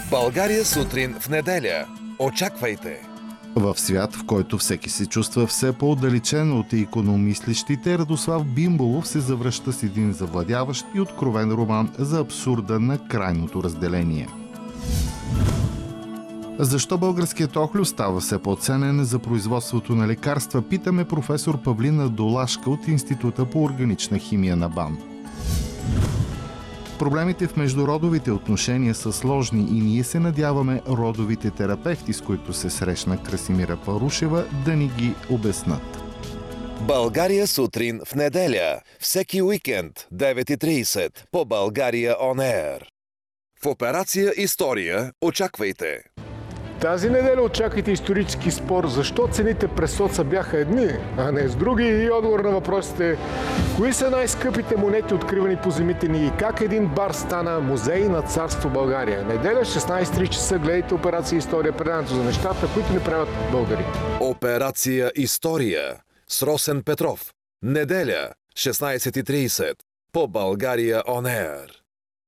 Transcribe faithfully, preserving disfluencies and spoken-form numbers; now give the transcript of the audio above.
България сутрин в неделя. Очаквайте! В свят, в който всеки се чувства все по-отдалечен от икономислещите, Радослав Бимболов се завръща с един завладяващ и откровен роман за абсурда на крайното разделение. Защо българският охлюв става все по-ценен за производството на лекарства, питаме професор Павлина Долашка от Института по органична химия на БАН. Проблемите в междуродовите отношения са сложни и ние се надяваме родовите терапевти, с които се срещна Красимира Парушева, да ни ги обяснат. България сутрин в неделя. Всеки уикенд, девет и трийсет, по България On Air. В операция История очаквайте! Тази неделя очаквайте исторически спор защо цените през соца бяха едни, а не с други, и отговор на въпросите кои са най-скъпите монети, откривани по земите ни, и как един бар стана музей на царство България. Неделя, шестнайсет и три часа, гледайте Операция История, предаването за нещата, които не правят българи. Операция История с Росен Петров. Неделя, шестнайсет и трийсет, по България On Air.